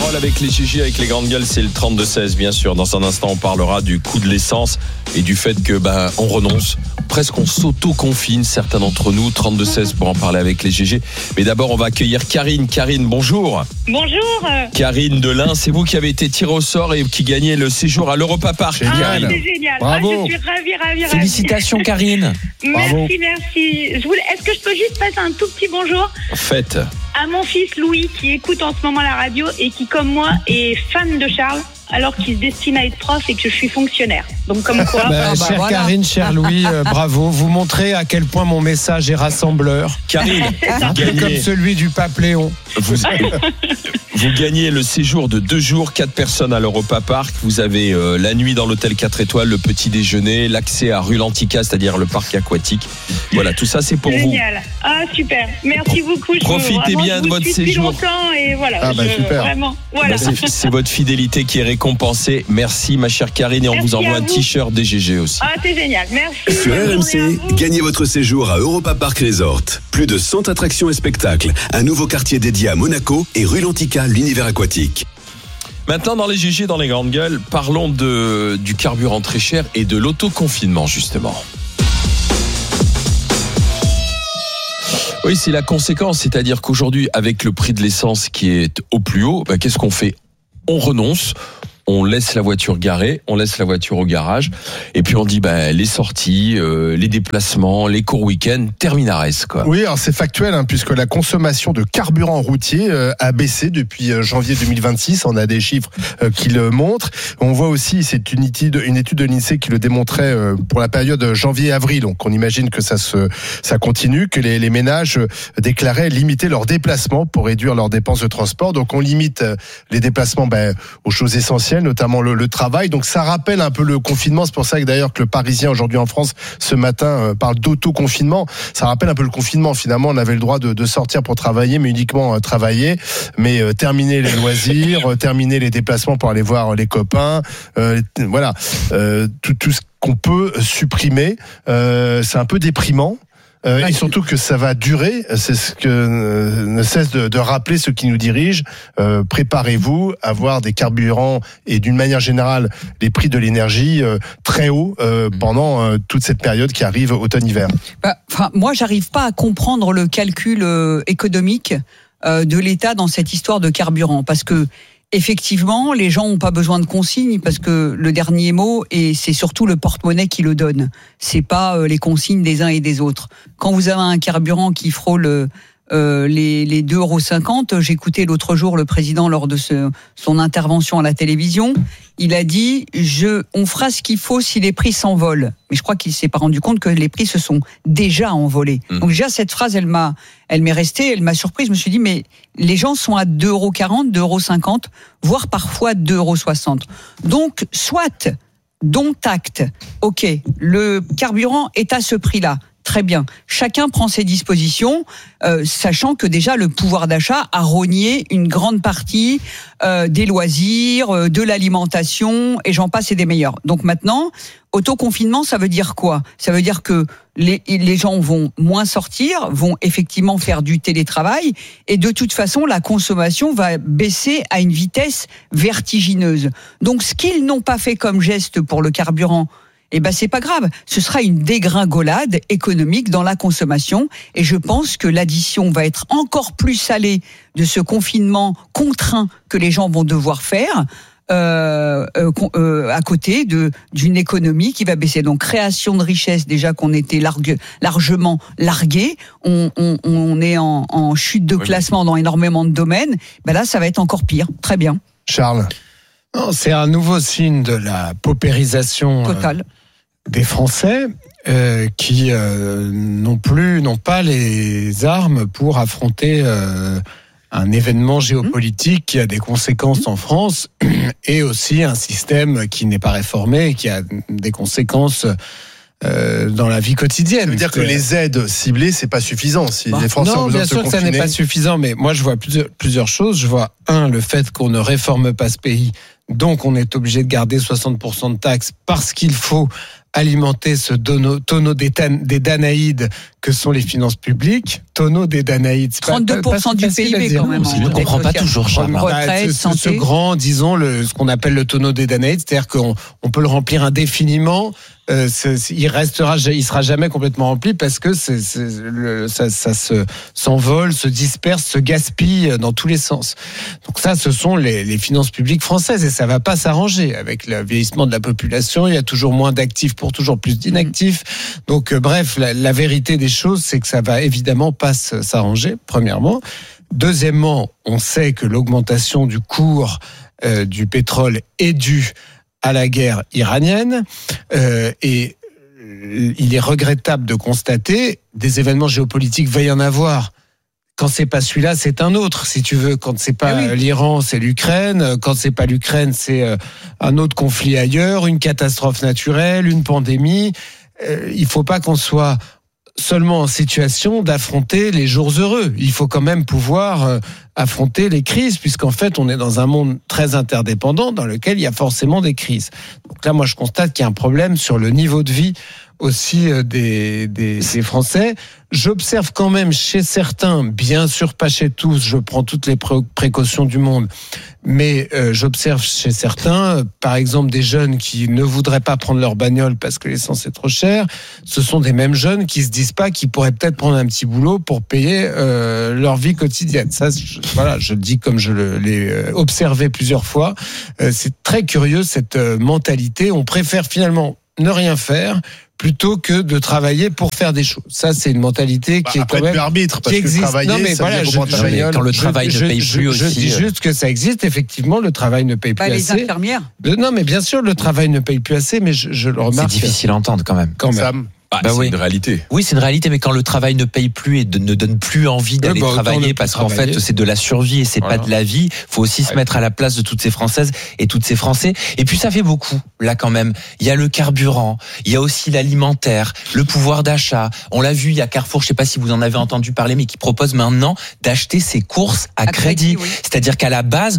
Parole avec les GG, avec les grandes gueules, c'est le 32-16, bien sûr. Dans un instant, on parlera du coût de l'essence et du fait que on renonce. Presque on s'auto-confine, certains d'entre nous. 32-16 pour en parler avec les GG. Mais d'abord, on va accueillir Karine. Karine, bonjour. Bonjour. Karine de l'Ain, c'est vous qui avez été tirée au sort et qui gagnez le séjour à l'Europa Park. Génial. C'est génial. Bravo. Je suis ravie. Félicitations Karine. Bravo. Merci. Est-ce que je peux juste passer un tout petit bonjour Faites. À mon fils Louis qui écoute en ce moment la radio et qui, comme moi, est fan de Charles alors qu'il se destine à être prof et que je suis fonctionnaire. Donc comme quoi... chère voilà. Karine, cher Louis, bravo. Vous montrez à quel point mon message est rassembleur. Karine, un peu comme celui du pape Léon. Vous gagnez le séjour de 2 jours, 4 personnes à l'Europa Park. Vous avez la nuit dans l'hôtel 4 étoiles, le petit déjeuner, l'accès à Rulantica, c'est-à-dire le parc aquatique. Voilà, tout ça c'est pour Génial. vous. Ah super, merci beaucoup. Profitez bien de votre séjour. Longtemps et voilà. Super. Vraiment, voilà. C'est votre fidélité qui est récompensée. Merci ma chère Karine et on vous envoie un t-shirt des GG aussi. Ah c'est génial, merci. Sur RMC, gagnez votre séjour à Europa Park Resort. Plus de 100 attractions et spectacles. Un nouveau quartier dédié à Monaco et Rulantica, l'univers aquatique. Maintenant dans les GG, dans les grandes gueules, parlons du carburant très cher et de l'autoconfinement justement. Oui, c'est la conséquence, c'est-à-dire qu'aujourd'hui, avec le prix de l'essence qui est au plus haut, qu'est-ce qu'on fait ? On renonce. On laisse la voiture garée, on laisse la voiture au garage, et puis on dit les sorties, les déplacements, les courts week-ends, terminares quoi. Oui, alors c'est factuel puisque la consommation de carburant routier a baissé depuis janvier 2026. On a des chiffres qui le montrent. On voit aussi, c'est une étude de l'INSEE qui le démontrait pour la période janvier-avril. Donc on imagine que ça continue, que les ménages déclaraient limiter leurs déplacements pour réduire leurs dépenses de transport. Donc on limite les déplacements aux choses essentielles, notamment le travail. Donc ça rappelle un peu le confinement. C'est pour ça que d'ailleurs que le Parisien aujourd'hui en France ce matin parle d'auto-confinement. Ça rappelle un peu le confinement. Finalement, on avait le droit de sortir pour travailler, mais uniquement travailler. Mais terminer les loisirs, terminer les déplacements pour aller voir les copains. Voilà, tout ce qu'on peut supprimer. C'est un peu déprimant. Et surtout que ça va durer, c'est ce que ne cesse de rappeler ceux qui nous dirigent. Préparez-vous à avoir des carburants et d'une manière générale les prix de l'énergie très hauts pendant toute cette période qui arrive automne-hiver. Moi, j'arrive pas à comprendre le calcul économique de l'État dans cette histoire de carburant, parce que effectivement, les gens n'ont pas besoin de consignes parce que le dernier mot, et c'est surtout le porte-monnaie qui le donne. C'est pas les consignes des uns et des autres. Quand vous avez un carburant qui frôle les 2,50 €, j'écoutais l'autre jour le président lors de son intervention à la télévision. Il a dit on fera ce qu'il faut si les prix s'envolent. Mais je crois qu'il s'est pas rendu compte que les prix se sont déjà envolés. Donc déjà cette phrase, elle m'est restée, elle m'a surpris. Je me suis dit mais les gens sont à 2,40 €, 2,50 €, voire parfois 2,60 €. Donc soit dont acte. OK, le carburant est à ce prix-là. Très bien. Chacun prend ses dispositions, sachant que déjà le pouvoir d'achat a rogné une grande partie des loisirs, de l'alimentation, et j'en passe et des meilleurs. Donc maintenant, autoconfinement, ça veut dire quoi ? Ça veut dire que les gens vont moins sortir, vont effectivement faire du télétravail, et de toute façon, la consommation va baisser à une vitesse vertigineuse. Donc ce qu'ils n'ont pas fait comme geste pour le carburant, c'est pas grave. Ce sera une dégringolade économique dans la consommation. Et je pense que l'addition va être encore plus salée de ce confinement contraint que les gens vont devoir faire à côté d'une économie qui va baisser. Donc création de richesse, déjà qu'on était largement largué. On est en chute de classement dans énormément de domaines. Là, ça va être encore pire. Très bien. Charles. Non, c'est un nouveau signe de la paupérisation totale des Français qui n'ont pas les armes pour affronter un événement géopolitique qui a des conséquences en France et aussi un système qui n'est pas réformé et qui a des conséquences dans la vie quotidienne. Ça veut dire que les aides ciblées, c'est pas suffisant. Si les Français ont besoin de se confiner. Bien sûr que ça n'est pas suffisant, mais moi je vois plusieurs choses. Je vois le fait qu'on ne réforme pas ce pays, donc on est obligé de garder 60% de taxes parce qu'il faut alimenter ce tonneau des Danaïdes que sont les finances publiques. Tonneau des Danaïdes. 32% du PIB quand même. Je ne comprends pas toujours, Charles. Retraite, santé. Ce grand, disons, ce qu'on appelle le tonneau des Danaïdes, c'est-à-dire qu'on peut le remplir indéfiniment. Il sera jamais complètement rempli parce que ça s'envole, se disperse, se gaspille dans tous les sens. Donc ça, ce sont les finances publiques françaises et ça va pas s'arranger avec le vieillissement de la population. Il y a toujours moins d'actifs pour toujours plus d'inactifs. Donc bref, la vérité des choses, c'est que ça va évidemment pas s'arranger. Premièrement. Deuxièmement, on sait que l'augmentation du cours du pétrole est due à la guerre iranienne et il est regrettable de constater des événements géopolitiques, va y en avoir. Quand c'est pas celui-là, c'est un autre, si tu veux. Quand c'est pas l'Iran, c'est l'Ukraine. Quand c'est pas l'Ukraine, c'est un autre conflit ailleurs, une catastrophe naturelle, une pandémie. Il faut pas qu'on soit seulement en situation d'affronter les jours heureux. Il faut quand même pouvoir affronter les crises, puisqu'en fait, on est dans un monde très interdépendant dans lequel il y a forcément des crises. Donc là, moi, je constate qu'il y a un problème sur le niveau de vie aussi des Français. J'observe quand même chez certains, bien sûr pas chez tous, je prends toutes les précautions du monde, mais j'observe chez certains, par exemple des jeunes qui ne voudraient pas prendre leur bagnole parce que l'essence est trop chère. Ce sont des mêmes jeunes qui se disent pas qu'ils pourraient peut-être prendre un petit boulot pour payer leur vie quotidienne. Ça, je le dis comme je l'ai observé plusieurs fois. C'est très curieux cette mentalité. On préfère finalement ne rien faire plutôt que de travailler pour faire des choses. Ça, c'est une mentalité qui est quand même arbitre, parce qui existe. Que travailler, non, mais ça voilà, quand le travail ne paye plus aussi. Je dis juste que ça existe. Effectivement, le travail ne paye plus les assez. Infirmières. Non, mais bien sûr, le travail ne paye plus assez, mais je le remarque. C'est difficile à entendre quand même. Sam. C'est oui. une réalité. Oui, c'est une réalité, mais quand le travail ne paye plus et ne donne plus envie d'aller travailler, parce qu'en fait, c'est de la survie et c'est pas de la vie, faut aussi se mettre à la place de toutes ces Françaises et toutes ces Français. Et puis ça fait beaucoup, là quand même. Il y a le carburant, il y a aussi l'alimentaire, le pouvoir d'achat. On l'a vu, il y a Carrefour, je sais pas si vous en avez entendu parler, mais qui propose maintenant d'acheter ses courses à crédit. Oui. C'est-à-dire qu'à la base,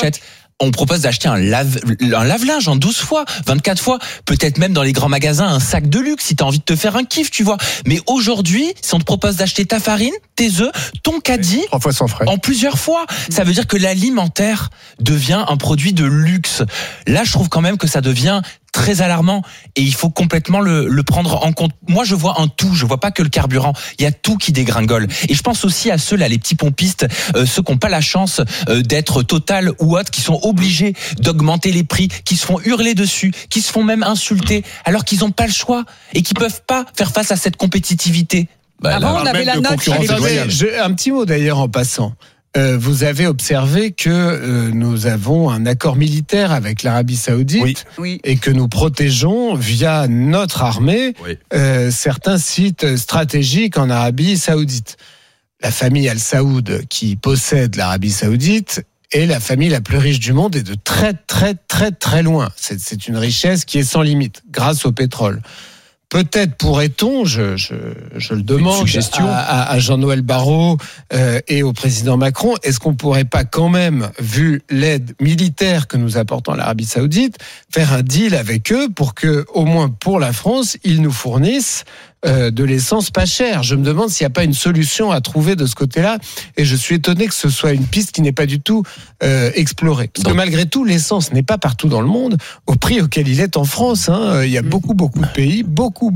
on propose d'acheter un lave-linge en 12 fois, 24 fois, peut-être même dans les grands magasins un sac de luxe si t'as envie de te faire un kiff, tu vois. Mais aujourd'hui, si on te propose d'acheter ta farine, tes œufs, ton caddie, 3 fois sans frais, en plusieurs fois, ça veut dire que l'alimentaire devient un produit de luxe. Là, je trouve quand même que ça devient très alarmant et il faut complètement le prendre en compte. Moi, je vois un tout, je vois pas que le carburant. Il y a tout qui dégringole. Et je pense aussi à ceux-là, les petits pompistes, ceux qui n'ont pas la chance d'être Total ou autres, qui sont obligés d'augmenter les prix, qui se font hurler dessus, qui se font même insulter, alors qu'ils n'ont pas le choix et qui peuvent pas faire face à cette compétitivité. Avant, on avait la note. Un petit mot d'ailleurs en passant. Vous avez observé que nous avons un accord militaire avec l'Arabie Saoudite et que nous protégeons via notre armée certains sites stratégiques en Arabie Saoudite. La famille Al Saoud qui possède l'Arabie Saoudite est la famille la plus riche du monde et de très très très très loin. C'est une richesse qui est sans limite grâce au pétrole. Peut-être pourrait-on, je le demande à Jean-Noël Barrot et au président Macron, est-ce qu'on pourrait pas quand même, vu l'aide militaire que nous apportons à l'Arabie Saoudite, faire un deal avec eux pour que, au moins pour la France, ils nous fournissent de l'essence pas chère. Je me demande s'il n'y a pas une solution à trouver de ce côté-là, et je suis étonné que ce soit une piste qui n'est pas du tout explorée. Parce que malgré tout, l'essence n'est pas partout dans le monde au prix auquel il est en France. Il y a beaucoup de pays, beaucoup,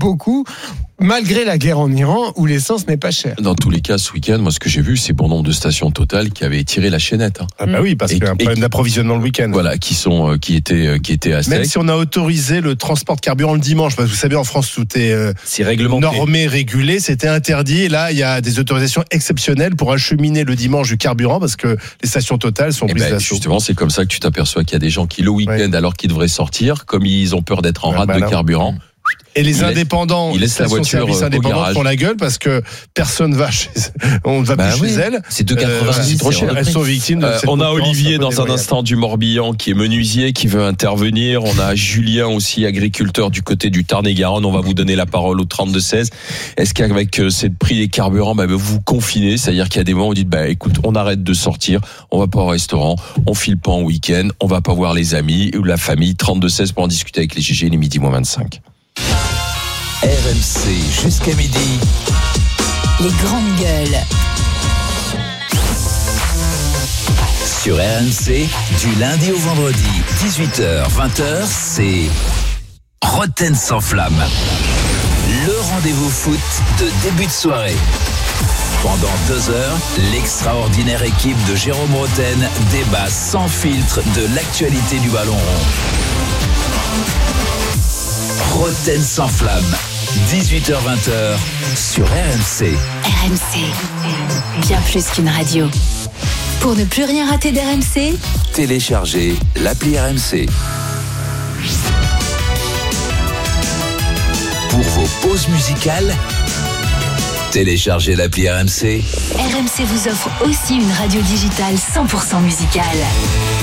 malgré la guerre en Iran, où l'essence n'est pas chère. Dans tous les cas, ce week-end, moi, ce que j'ai vu, c'est bon nombre de stations Total qui avaient tiré la chaînette. Ah bah oui, parce qu'il y a un problème d'approvisionnement le week-end. Voilà, qui étaient à sec. Même si on a autorisé le transport de carburant le dimanche, parce que vous savez, en France, tout est réglementé, normé, régulé, c'était interdit. Et là, il y a des autorisations exceptionnelles pour acheminer le dimanche du carburant, parce que les stations Total sont prises d'assaut. Justement, c'est comme ça que tu t'aperçois qu'il y a des gens qui, le week-end, alors qu'ils devraient sortir, comme ils ont peur d'être en rade de carburant, et les indépendants, ils laissent la voiture au garage. Font la gueule parce que personne va on ne va plus chez elles. C'est 2,90 trop cher. Elles sont victimes de cette on a Olivier dans un instant du Morbihan qui est menuisier, qui veut intervenir. On a Julien aussi, agriculteur du côté du Tarn-et-Garonne. On va vous donner la parole au 32-16. Est-ce qu'avec ces prix des carburants, vous vous confinez? C'est-à-dire qu'il y a des moments où vous dites, écoute, on arrête de sortir, on va pas au restaurant, on file pas en week-end, on va pas voir les amis ou la famille. 32-16 pour en discuter avec les GG, les midi moins 25. RMC jusqu'à midi. Les grandes gueules. Sur RMC, du lundi au vendredi, 18h-20h, c'est Roten sans flamme. Le rendez-vous foot de début de soirée. Pendant 2 heures, l'extraordinaire équipe de Jérôme Roten débat sans filtre de l'actualité du ballon rond. Roten sans flamme, 18h-20h sur RMC. RMC, bien plus qu'une radio. Pour ne plus rien rater d'RMC, Téléchargez l'appli RMC. Pour vos pauses musicales, téléchargez l'appli RMC. RMC vous offre aussi une radio digitale 100% musicale.